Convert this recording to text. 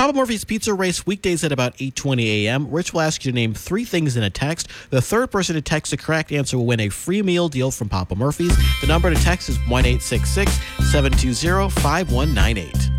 Papa Murphy's Pizza Race weekdays at about 8:20 a.m. Rich will ask you to name 3 things in a text. The third person to text the correct answer will win a free meal deal from Papa Murphy's. The number to text is 1-866-720-5198.